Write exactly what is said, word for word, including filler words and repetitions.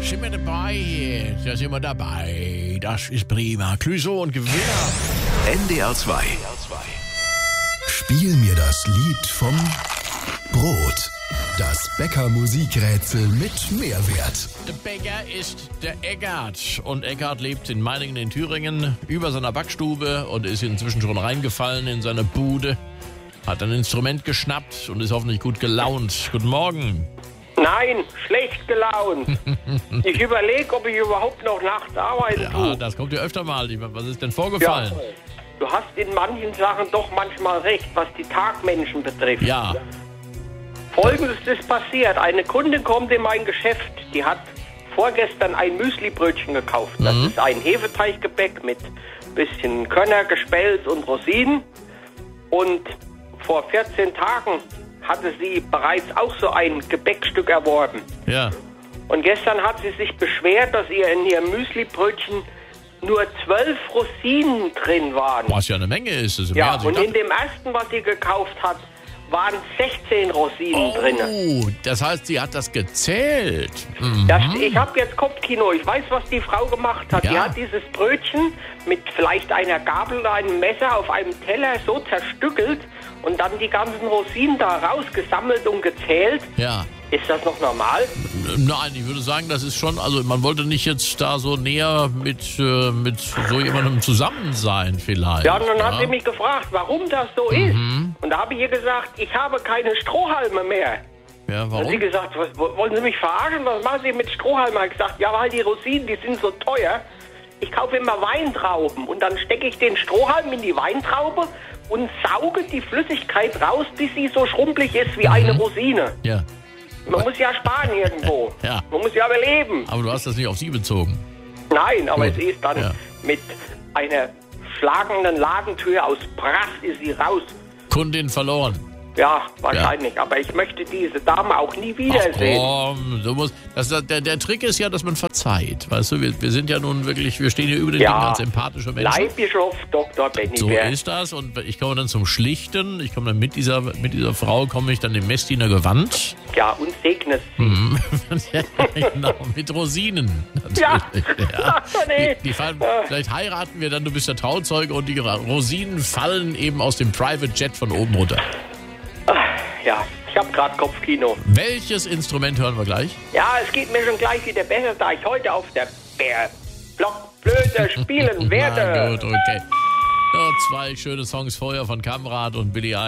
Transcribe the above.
sind wir dabei. Da sind wir dabei. Das ist prima. Clouseau und Gewinner. N D R zwei. Spiel mir das Lied vom Brot. Das Bäcker-Musikrätsel mit Mehrwert. Der Bäcker ist der Eckart. Und Eckart lebt in Meiningen in Thüringen über seiner Backstube und ist inzwischen schon reingefallen in seine Bude. Hat ein Instrument geschnappt und ist hoffentlich gut gelaunt. Guten Morgen. Nein, schlecht gelaunt. Ich überlege, ob ich überhaupt noch nachts arbeiten Ja, tue. das kommt ja öfter mal. Was ist denn vorgefallen? Du hast in manchen Sachen doch manchmal recht, was die Tagmenschen betrifft. Ja. Folgendes ist passiert. Eine Kundin kommt in mein Geschäft, die hat vorgestern ein Müslibrötchen gekauft. Das Mhm. ist ein Hefeteiggebäck mit bisschen Körner, Gespelz und Rosinen. Und vor vierzehn Tagen hatte sie bereits auch so ein Gebäckstück erworben. Ja. Und gestern hat sie sich beschwert, dass ihr in ihrem Müslibrötchen nur zwölf Rosinen drin waren. Was ja eine Menge ist. Das ist Ja, mehr, als ich und in dachte. dem ersten, was sie gekauft hat, waren sechzehn Rosinen drin. Oh, das heißt, sie hat das gezählt. Mhm. Das, ich habe jetzt Kopfkino. Ich weiß, was die Frau gemacht hat. Ja. Die hat dieses Brötchen mit vielleicht einer Gabel oder einem Messer auf einem Teller so zerstückelt und dann die ganzen Rosinen da rausgesammelt und gezählt. Ja. Ist das noch normal? Nein, ich würde sagen, das ist schon, also man wollte nicht jetzt da so näher mit, äh, mit so jemandem zusammen sein vielleicht. Ja, und dann ja. hat sie mich gefragt, warum das so ist. Und da habe ich ihr gesagt, ich habe keine Strohhalme mehr. Ja, Dann hat sie warum? gesagt, was, wollen Sie mich verarschen? Was machen Sie mit Strohhalmen? Ich habe gesagt, ja, weil die Rosinen, die sind so teuer. Ich kaufe immer Weintrauben und dann stecke ich den Strohhalm in die Weintraube und sauge die Flüssigkeit raus, bis sie so schrumpelig ist wie eine Rosine. Ja. Man muss ja sparen irgendwo. Ja. Man muss ja überleben. Aber du hast das nicht auf sie bezogen. Nein, aber Gut. es ist dann Ja. mit einer schlagenden Ladentür aus Brass ist sie raus. Kundin verloren. Ja, wahrscheinlich. Aber ich möchte diese Dame auch nie wiedersehen. Ach komm, du musst, das, der, der Trick ist ja, dass man verzeiht. Weißt du, wir, wir sind ja nun wirklich, wir stehen hier über den Ja. Dingen als empathische Menschen. Leihbischof Doktor Benny So Bär. ist das und ich komme dann zum Schlichten. Ich komme dann mit dieser, mit dieser Frau, komme ich dann dem Messdiener gewandt. Ja, und segnet sie. Mhm. Ja, genau, mit Rosinen. Ja. Natürlich. Ja. Nee. Die, die fallen, vielleicht heiraten wir dann, du bist der Trauzeuge und die Rosinen fallen eben aus dem Private Jet von oben runter. Ja, ich habe gerade Kopfkino. Welches Instrument hören wir gleich? Ja, es geht mir schon gleich wieder besser, da ich heute auf der Bär Blockflöte spielen Na werde. gut, okay. Noch zwei schöne Songs vorher von Kamrat und Billy